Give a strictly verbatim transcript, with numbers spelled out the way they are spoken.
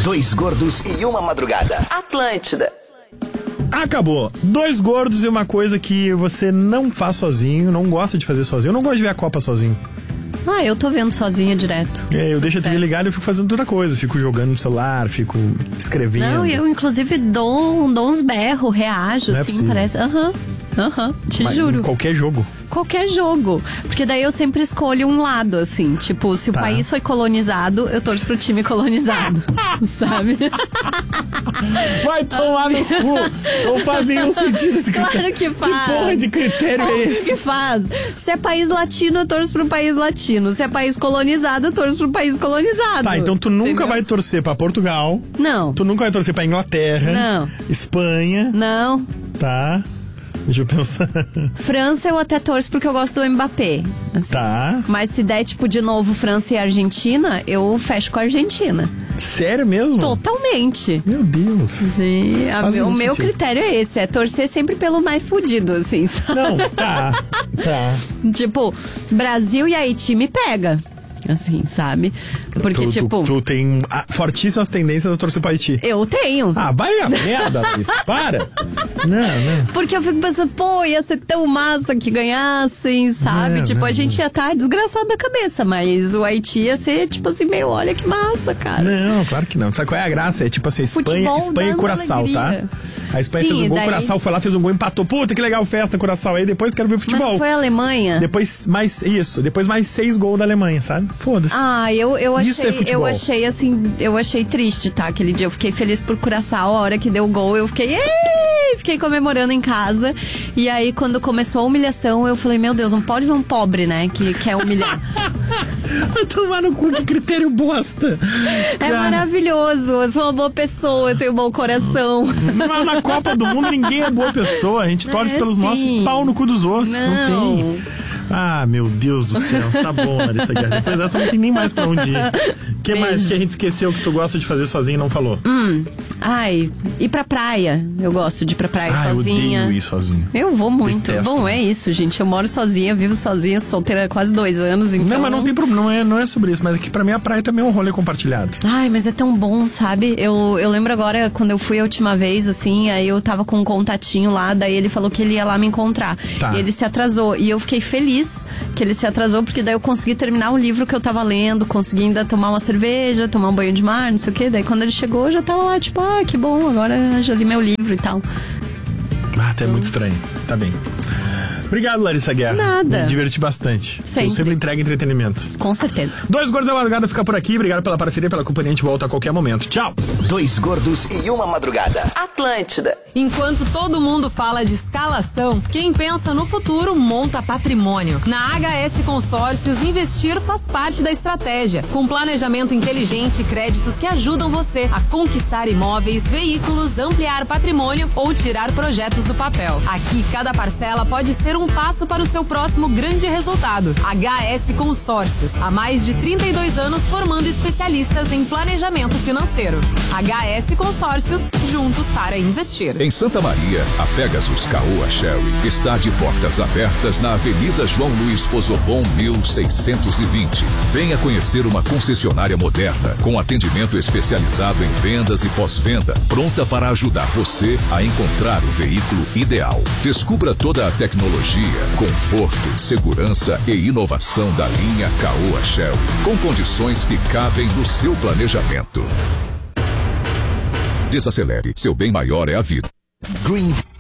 Dois gordos e uma madrugada. Atlântida. Acabou. Dois gordos e uma coisa que você não faz sozinho, não gosta de fazer sozinho. Eu não gosto de ver a Copa sozinho. Ah, eu tô vendo sozinha direto. É, eu deixo a T V ligada e eu fico fazendo outra coisa. Fico jogando no celular, fico escrevendo. Não, eu inclusive dou, dou uns berros, reajo, não é assim, possível. parece. Aham, uhum, aham, uhum, te Mas juro. Em qualquer jogo. Qualquer jogo. Porque daí eu sempre escolho um lado, assim. Tipo, se o Tá. país foi colonizado, eu torço pro time colonizado. Sabe? Vai tomar no cu. Não faz nenhum sentido esse critério. Claro que faz. Que porra de critério é Óbvio esse? que faz. Se é país latino, eu torço pro país latino. Se é país colonizado, eu torço pro país colonizado. Tá, então tu nunca Entendeu? vai torcer pra Portugal. Não. Tu nunca vai torcer pra Inglaterra. Não. Espanha. Não. Tá. Deixa eu pensar. França eu até torço porque eu gosto do Mbappé. Assim. Tá. Mas se der, tipo, de novo França e Argentina, eu fecho com a Argentina. Sério mesmo? Totalmente. Meu Deus. Sim, a Faz meu, o nenhum meu sentido. critério é esse, é torcer sempre pelo mais fudido, assim, sabe? Não, tá. Tá. Tipo, Brasil e Haiti me pega. Assim, sabe? Porque, tu, tipo... Tu, tu tem ah, fortíssimas tendências a torcer pra Haiti. Eu tenho. Ah, vai a merda, Luiz. Para. Não, não. Porque eu fico pensando, pô, ia ser tão massa que ganhassem, sabe? Não, tipo, não, a gente ia estar desgraçado da cabeça, mas o Haiti ia ser, tipo assim, meio, olha que massa, cara. Não, claro que não. Sabe qual é a graça? É tipo assim, Espanha, Futebol Espanha e dando Curaçao, tá? alegria. A Espanha Sim, fez um gol, daí- Curaçao foi lá, fez um gol, empatou. Puta, que legal festa, Curaçao. Aí depois quero ver futebol. Mas foi a Alemanha? Depois mais, isso, depois mais seis gols da Alemanha, sabe? Foda-se. Ah, eu, eu Isso é achei, futebol. eu achei assim, eu achei triste, tá? Aquele dia eu fiquei feliz por Curaçao, a hora que deu o gol, eu fiquei, ei! Fiquei comemorando em casa. E aí, quando começou a humilhação, eu falei, meu Deus, não pode ver um pobre, né, que quer humilhar. Vai tomar no cu, que critério bosta. É Cara, maravilhoso, eu sou uma boa pessoa, eu tenho um bom coração. Na, na Copa do Mundo ninguém é boa pessoa. A gente torce É, pelos sim. nossos pau no cu dos outros. Não, Não. tem. Ah, meu Deus do céu. Tá bom, Larissa Guerra. Depois dessa não tem nem mais pra onde ir. O que mais que a gente esqueceu que tu gosta de fazer sozinho e não falou? Hum, ai, ir pra praia. Eu gosto de ir pra praia Ah, eu sozinha. odeio ir sozinho. Eu vou muito. Detesto. Bom, é isso, gente. Eu moro sozinha, vivo sozinha, solteira há quase dois anos. Então... Não, mas não tem problema. Não é, não é sobre isso. Mas é que pra mim a praia também é um rolê compartilhado. Ai, mas é tão bom, sabe? Eu, eu lembro agora, quando eu fui a última vez, assim, aí eu tava com um contatinho lá, daí ele falou que ele ia lá me encontrar. Tá. E ele se atrasou. E eu fiquei feliz que ele se atrasou, porque daí eu consegui terminar o livro que eu tava lendo, consegui ainda tomar uma cerveja, tomar um banho de mar, não sei o quê. Daí quando ele chegou, eu já tava lá, tipo, ah, que bom, agora já li meu livro e tal. Ah, até é muito estranho. Tá bem. Obrigado, Larissa Guerra. Nada. Me diverti bastante. Sempre. Eu sempre entrego entretenimento. Com certeza. Dois Gordos da Madrugada fica por aqui. Obrigado pela parceria, pela companhia. A gente volta a qualquer momento. Tchau. Dois gordos e uma madrugada. Atlântida. Enquanto todo mundo fala de escalação, quem pensa no futuro monta patrimônio. Na H S Consórcios, investir faz parte da estratégia. Com planejamento inteligente e créditos que ajudam você a conquistar imóveis, veículos, ampliar patrimônio ou tirar projetos do papel. Aqui, cada parcela pode ser um passo para o seu próximo grande resultado. H S Consórcios, há mais de trinta e dois anos formando especialistas em planejamento financeiro. H S Consórcios, juntos para investir. Em Santa Maria, a Pegasus Caoa Sherry está de portas abertas na Avenida João Luiz Pozobon mil seiscentos e vinte. Venha conhecer uma concessionária moderna, com atendimento especializado em vendas e pós-venda, pronta para ajudar você a encontrar o veículo ideal. Descubra toda a tecnologia, conforto, segurança e inovação da linha Caoa Sherry, com condições que cabem no seu planejamento. Desacelere, seu bem maior é a vida. Green